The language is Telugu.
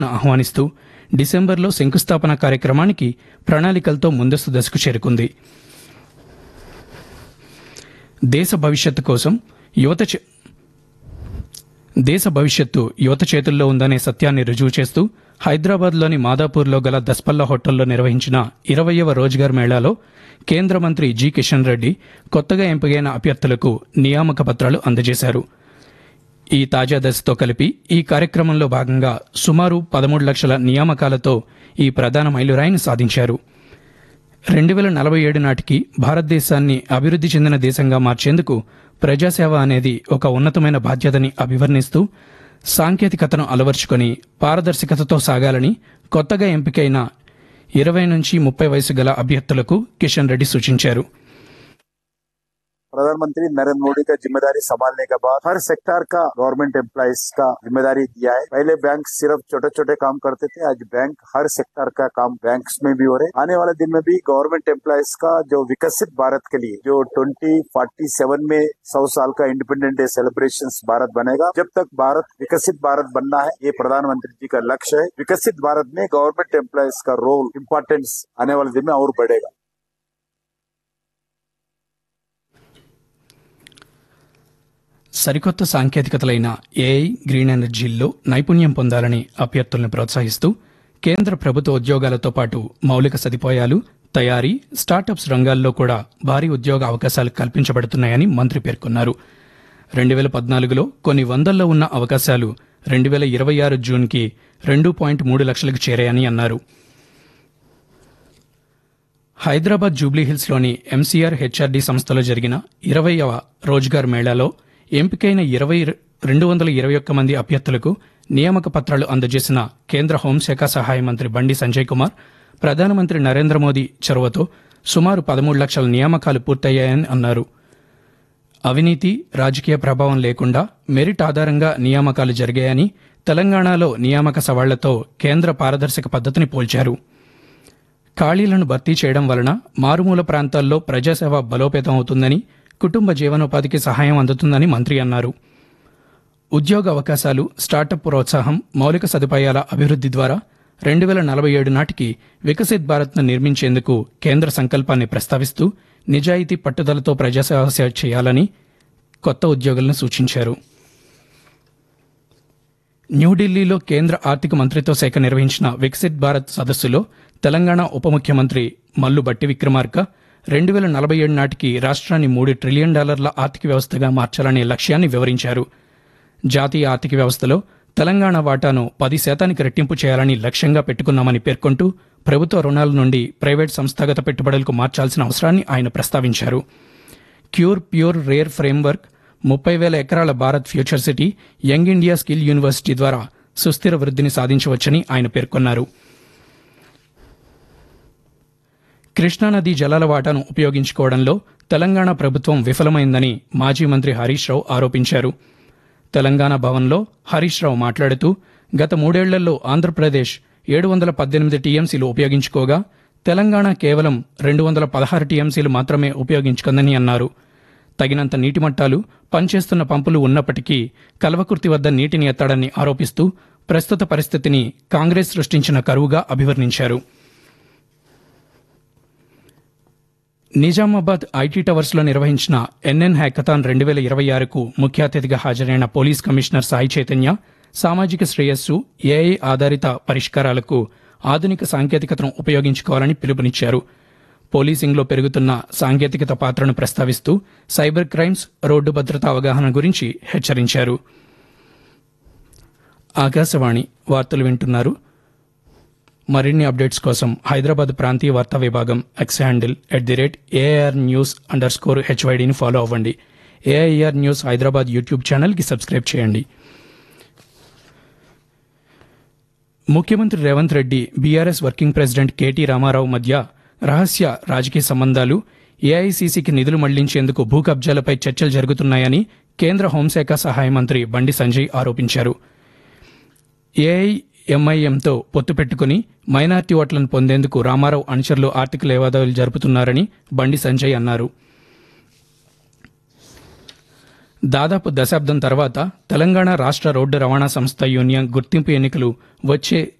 ఆహ్వానిస్తూ డిసెంబర్లో శంకుస్థాపన కార్యక్రమానికి ప్రణాళికలతో ముందస్తు దశకు చేరుకుంది. దేశ భవిష్యత్తు యువత చేతుల్లో ఉందనే సత్యాన్ని రుజువు చేస్తూ హైదరాబాద్లోని మాదాపూర్లో గల దస్పల్లా హోటల్లో నిర్వహించిన 20వ రోజ్గార్ మేళాలో కేంద్ర మంత్రి జి కిషన్ రెడ్డి కొత్తగా ఎంపికైన అభ్యర్థులకు నియామక పత్రాలు అందజేశారు. ఈ తాజా దశతో కలిపి ఈ కార్యక్రమంలో భాగంగా సుమారు 13 లక్షల నియామకాలతో ఈ ప్రధాన మైలురాయిని సాధించారు. 2047 నాటికి భారతదేశాన్ని అభివృద్ధి చెందిన దేశంగా మార్చేందుకు ప్రజాసేవ అనేది ఒక ఉన్నతమైన బాధ్యతని అభివర్ణిస్తూ సాంకేతికతను అలవర్చుకొని పారదర్శకతతో సాగాలని కొత్తగా ఎంపికైన 20 నుంచి 30 వయసు గల అభ్యర్థులకు కిషన్ రెడ్డి సూచించారు. प्रधानमंत्री नरेंद्र मोदी का जिम्मेदारी संभालने के बाद हर सेक्टर का गवर्नमेंट एम्प्लॉइज का जिम्मेदारी दिया है. पहले बैंक सिर्फ छोटे छोटे काम करते थे, आज बैंक हर सेक्टर का काम बैंक्स में भी हो रहे. आने वाले दिन में भी गवर्नमेंट एम्प्लॉइज का जो विकसित भारत के लिए जो 2047 में 100 साल का इंडिपेंडेंस डे सेलिब्रेशन भारत बनेगा. जब तक भारत विकसित भारत बनना है, ये प्रधानमंत्री जी का लक्ष्य है. विकसित भारत में गवर्नमेंट एम्प्लॉइज का रोल इम्पोर्टेंस आने वाले दिन में और बढ़ेगा. సరికొత్త సాంకేతికతలైన ఏఐ, గ్రీన్ ఎనర్జీల్లో నైపుణ్యం పొందాలని అభ్యర్థులను ప్రోత్సహిస్తూ కేంద్ర ప్రభుత్వ ఉద్యోగాలతో పాటు మౌలిక సదుపాయాలు, తయారీ, స్టార్టప్స్ రంగాల్లో కూడా భారీ ఉద్యోగ అవకాశాలు కల్పించబడుతున్నాయని మంత్రి పేర్కొన్నారు. 2014లో కొన్ని వందల్లో ఉన్న అవకాశాలు 2026 జూన్కి 2.3 లక్షలకు చేరాయని అన్నారు. హైదరాబాద్ జూబ్లీహిల్స్లోని ఎంసీఆర్ హెచ్ఆర్డీ సంస్థలో జరిగిన 20వ రోజ్గార్ మేళాలో ఎంపికైన 221 మంది అభ్యర్థులకు నియామక పత్రాలు అందజేసిన కేంద్ర హోంశాఖ సహాయ మంత్రి బండి సంజయ్ కుమార్, ప్రధానమంత్రి నరేంద్ర మోదీ చొరవతో సుమారు 13 లక్షల నియామకాలు పూర్తయ్యాయని అన్నారు. అవినీతి, రాజకీయ ప్రభావం లేకుండా మెరిట్ ఆధారంగా నియామకాలు జరిగాయని, తెలంగాణలో నియామక సవాళ్లతో కేంద్ర పారదర్శక పద్ధతిని పోల్చారు. ఖాళీలను భర్తీ చేయడం వలన మారుమూల ప్రాంతాల్లో ప్రజాసేవ బలోపేతం అవుతుందని, కుటుంబ జీవనోపాధికి సహాయం అందుతుందని మంత్రి అన్నారు. ఉద్యోగ అవకాశాలు, స్టార్టప్ ప్రోత్సాహం, మౌలిక సదుపాయాల అభివృద్ధి ద్వారా 2047 నాటికి వికసిత్ భారత్ను నిర్మించేందుకు కేంద్ర సంకల్పాన్ని ప్రస్తావిస్తూ నిజాయితీ, పట్టుదలతో ప్రజాసేవ చేయాలని కొత్త ఉద్యోగులను సూచించారు. న్యూఢిల్లీలో కేంద్ర ఆర్థిక మంత్రిత్వ శాఖ నిర్వహించిన వికసిత్ భారత్ సదస్సులో తెలంగాణ ఉప ముఖ్యమంత్రి మల్లు భట్టి విక్రమార్క 2047 నాటికి రాష్ట్రాన్ని $3 ట్రిలియన్ ఆర్థిక వ్యవస్థగా మార్చాలనే లక్ష్యాన్ని వివరించారు. జాతీయ ఆర్థిక వ్యవస్థలో తెలంగాణ వాటాను 10% రెట్టింపు చేయాలని లక్ష్యంగా పెట్టుకున్నామని పేర్కొంటూ ప్రభుత్వ రుణాల నుండి ప్రైవేట్ సంస్థాగత పెట్టుబడులకు మార్చాల్సిన అవసరాన్ని ఆయన ప్రస్తావించారు. క్యూర్ ప్యూర్ రేర్ ఫ్రేమ్వర్క్, 30,000 ఎకరాల Bharat future city, young India skill university ద్వారా సుస్థిర వృద్ధిని సాధించవచ్చని ఆయన పేర్కొన్నారు. కృష్ణానదీ జలాల వాటాను ఉపయోగించుకోవడంలో తెలంగాణ ప్రభుత్వం విఫలమైందని మాజీ మంత్రి హరీష్ రావు ఆరోపించారు. తెలంగాణ భవన్లో హరీష్ రావు మాట్లాడుతూ గత 3 ఏళ్లలో ఆంధ్రప్రదేశ్ 718 టీఎంసీలు ఉపయోగించుకోగా తెలంగాణ కేవలం 216 టీఎంసీలు మాత్రమే ఉపయోగించుకుందని అన్నారు. తగినంత నీటి మట్టాలు, పనిచేస్తున్న పంపులు ఉన్నప్పటికీ కల్వకుర్తి వద్ద నీటిని ఎత్తాడని ఆరోపిస్తూ ప్రస్తుత పరిస్థితిని కాంగ్రెస్ సృష్టించిన కరువుగా అభివర్ణించారు. నిజామాబాద్ ఐటీ టవర్స్లో నిర్వహించిన ఎన్ఎన్ హ్యాకథాన్ 2026కు ముఖ్య అతిథిగా హాజరైన పోలీస్ కమిషనర్ సాయి చైతన్య సామాజిక శ్రేయస్సు, ఏఐ ఆధారిత పరిష్కారాలకు ఆధునిక సాంకేతికతను ఉపయోగించుకోవాలని పిలుపునిచ్చారు. పోలీసింగ్లో పెరుగుతున్న సాంకేతికత పాత్రను ప్రస్తావిస్తూ సైబర్ క్రైమ్స్, రోడ్డు భద్రతా అవగాహన గురించి హెచ్చరించారు. ఆకాశవాణి వార్తలు వింటున్నారు. మరిన్ని అప్డేట్స్ కోసం హైదరాబాద్ ప్రాంతీయ వార్తా విభాగం ఎక్స్ హ్యాండిల్ @AIR_News_HYDని ఫాలో అవ్వండి. AIR న్యూస్ హైదరాబాద్ యూట్యూబ్ ఛానల్కి సబ్స్క్రైబ్ చేయండి. ముఖ్యమంత్రి Revanth Reddy, BRS working president KT Ramarao మధ్య రహస్య రాజకీయ సంబంధాలు, ఏఐసీసీకి నిధులు మళ్లించేందుకు భూ కబ్జాలపై చర్చలు జరుగుతున్నాయని కేంద్ర హోంశాఖ సహాయ మంత్రి బండి సంజయ్ ఆరోపించారు. ఏఐఎంఐఎంతో పొత్తు పెట్టుకుని మైనార్టీ ఓట్లను పొందేందుకు రామారావు అనుచరులు ఆర్థిక లావాదేవీలు జరుపుతున్నారని బండి సంజయ్ అన్నారు. దాదాపు దశాబ్దం తర్వాత తెలంగాణ రాష్ట్ర రోడ్డు రవాణా సంస్థ యూనియన్ గుర్తింపు ఎన్నికలు వచ్చే